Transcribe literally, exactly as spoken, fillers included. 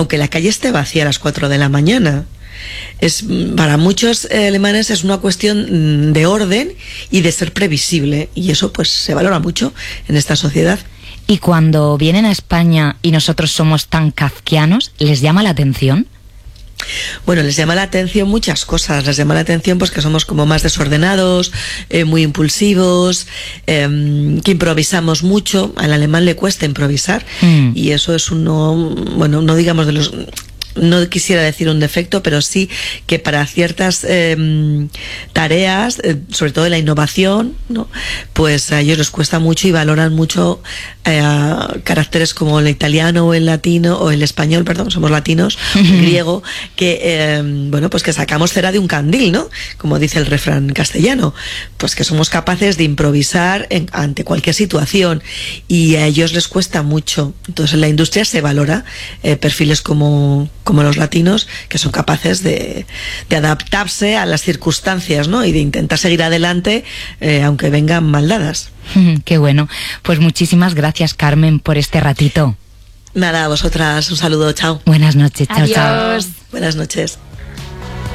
aunque la calle esté vacía a las cuatro de la mañana. Es, para muchos eh, alemanes es una cuestión de orden y de ser previsible, y eso pues se valora mucho en esta sociedad. Y cuando vienen a España y nosotros somos tan kafkianos, ¿les llama la atención? Bueno, les llama la atención muchas cosas. Les llama la atención pues que somos como más desordenados, eh, muy impulsivos, eh, que improvisamos mucho. Al alemán le cuesta improvisar, mm. y eso es uno, bueno, no digamos de los... no quisiera decir un defecto, pero sí que para ciertas eh, tareas, eh, sobre todo de la innovación, ¿no? Pues a ellos les cuesta mucho y valoran mucho eh, caracteres como el italiano o el latino, o el español, perdón, somos latinos, uh-huh. el griego, que eh, bueno, pues que sacamos cera de un candil, ¿no? Como dice el refrán castellano, pues que somos capaces de improvisar en, ante cualquier situación, y a ellos les cuesta mucho. Entonces en la industria se valora eh, perfiles como como los latinos, que son capaces de, de adaptarse a las circunstancias, ¿no? Y de intentar seguir adelante, eh, aunque vengan mal dadas. Qué bueno. Pues muchísimas gracias, Carmen, por este ratito. Nada, a vosotras, un saludo, chao. Buenas noches, chao, Adiós. chao. Buenas noches.